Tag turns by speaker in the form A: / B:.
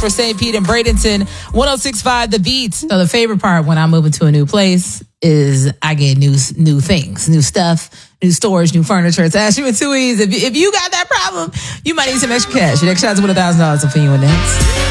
A: for St. Pete and Bradenton. 106.5 The Beat.
B: So the favorite part when I move into a new place is I get new things, new stuff, new storage, new furniture. It's Ashley with 2 E's. If you got that problem, you might need some extra cash. Your next shot's with $1,000 for you next.